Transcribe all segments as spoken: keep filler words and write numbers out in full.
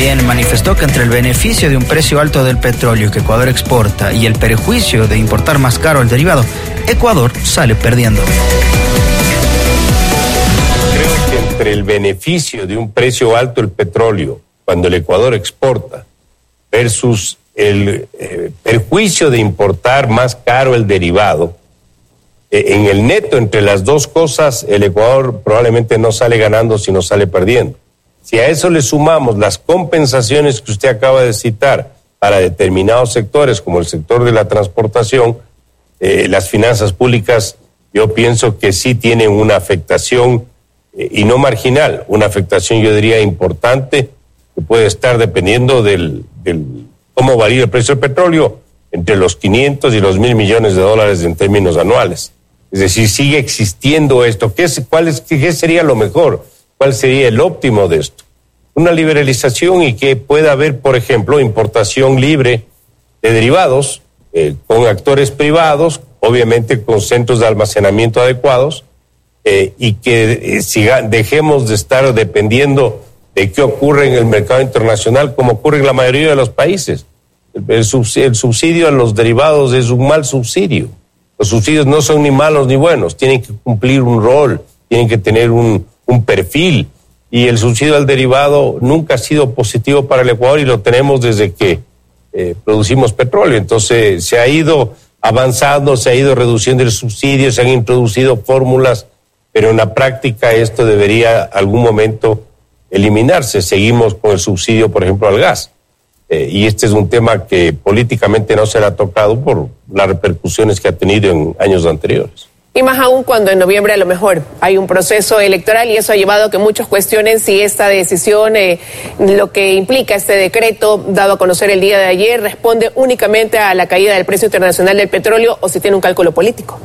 También manifestó que entre el beneficio de un precio alto del petróleo que Ecuador exporta y el perjuicio de importar más caro el derivado, Ecuador sale perdiendo. Creo que entre el beneficio de un precio alto del petróleo cuando el Ecuador exporta versus el eh, perjuicio de importar más caro el derivado, eh, en el neto entre las dos cosas el Ecuador probablemente no sale ganando sino sale perdiendo. Si a eso le sumamos las compensaciones que usted acaba de citar para determinados sectores como el sector de la transportación, eh, las finanzas públicas yo pienso que sí tienen una afectación eh, y no marginal, una afectación yo diría importante que puede estar dependiendo del, del cómo varía el precio del petróleo entre los quinientos y los mil millones de dólares en términos anuales. Es decir, sigue existiendo esto. ¿Qué, es, cuál es, qué sería lo mejor? ¿Cuál sería el óptimo de esto? Una liberalización y que pueda haber, por ejemplo, importación libre de derivados eh, con actores privados, obviamente con centros de almacenamiento adecuados, eh, y que eh, siga, dejemos de estar dependiendo de qué ocurre en el mercado internacional, como ocurre en la mayoría de los países. El, el, subsidio, el subsidio a los derivados es un mal subsidio. Los subsidios no son ni malos ni buenos, tienen que cumplir un rol, tienen que tener un, un perfil, y el subsidio al derivado nunca ha sido positivo para el Ecuador y lo tenemos desde que eh, producimos petróleo. Entonces se ha ido avanzando, se ha ido reduciendo el subsidio, se han introducido fórmulas, pero en la práctica esto debería algún momento eliminarse. Seguimos con el subsidio, por ejemplo, al gas. Eh, y este es un tema que políticamente no se le ha tocado por las repercusiones que ha tenido en años anteriores. Y más aún cuando en noviembre a lo mejor hay un proceso electoral y eso ha llevado a que muchos cuestionen si esta decisión, eh, lo que implica este decreto dado a conocer el día de ayer, responde únicamente a la caída del precio internacional del petróleo o si tiene un cálculo político.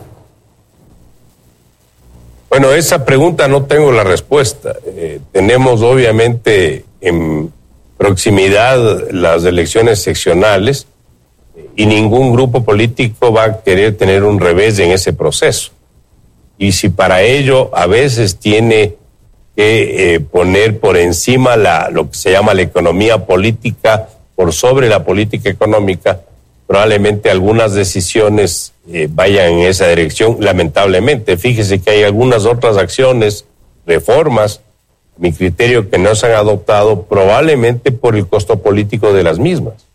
Bueno, esa pregunta no tengo la respuesta. Eh, tenemos obviamente en proximidad las elecciones seccionales y ningún grupo político va a querer tener un revés en ese proceso. Y si para ello a veces tiene que eh, poner por encima la, lo que se llama la economía política, por sobre la política económica, probablemente algunas decisiones eh, vayan en esa dirección, lamentablemente. Fíjese que hay algunas otras acciones, reformas, mi criterio, que no se han adoptado probablemente por el costo político de las mismas.